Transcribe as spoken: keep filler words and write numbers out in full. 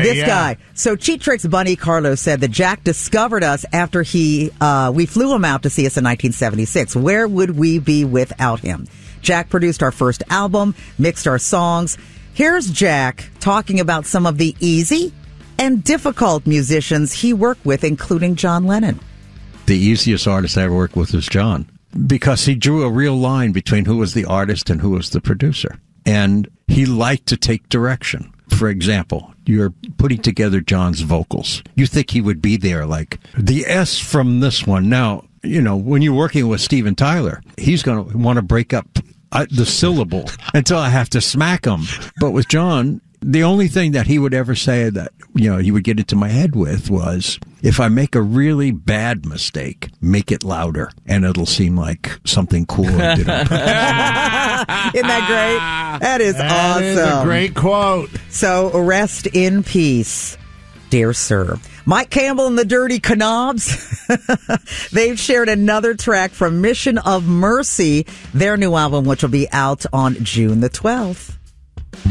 This yeah. guy. So Cheap Trick's Bunny Carlos said that Jack discovered us after he uh, we flew him out to see us in nineteen seventy-six. Where would we be without him? Jack produced our first album, mixed our songs. Here's Jack talking about some of the easy and difficult musicians he worked with, including John Lennon. The easiest artist I ever worked with was John, because he drew a real line between who was the artist and who was the producer. And he liked to take direction. For example, you're putting together John's vocals. You think he would be there, like, the S from this one. Now, you know, when you're working with Steven Tyler, he's going to want to break up uh, the syllable until I have to smack him. But with John, the only thing that he would ever say that, you know, he would get into my head with was, if I make a really bad mistake, make it louder, and it'll seem like something cool I did on purpose. Isn't that great? That is that awesome. That is a great quote. So, rest in peace, dear sir. Mike Campbell and the Dirty Knobs, they've shared another track from Mission of Mercy, their new album, which will be out on June the twelfth.